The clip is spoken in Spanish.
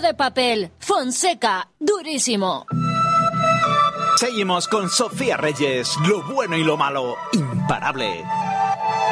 de papel. Fonseca, durísimo. Seguimos con Sofía Reyes, lo bueno y lo malo, imparable.